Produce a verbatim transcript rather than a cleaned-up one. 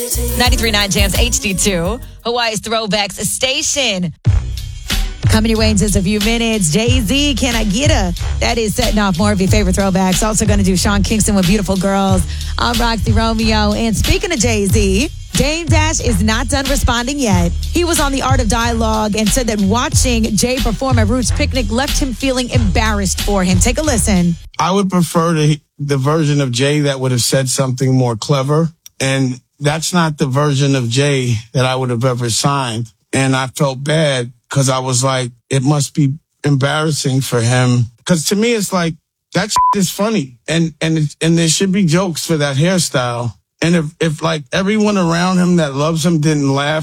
ninety-three point nine Jams H D two, Hawaii's Throwbacks Station. Coming your way in just a few minutes, Jay-Z, Can I Get Her? That is setting off more of your favorite throwbacks. Also going to do Sean Kingston with Beautiful Girls. I'm Roxy Romeo. And speaking of Jay-Z, Dame Dash is not done responding yet. He was on The Art of Dialogue and said that watching Jay perform at Roots Picnic left him feeling embarrassed for him. Take a listen. I would prefer the, the version of Jay that would have said something more clever. And that's not the version of Jay that I would have ever signed. And I felt bad because I was like, it must be embarrassing for him. Because to me, it's like, that shit is funny. And, and, it, and there should be jokes for that hairstyle. And if, if like everyone around him that loves him didn't laugh,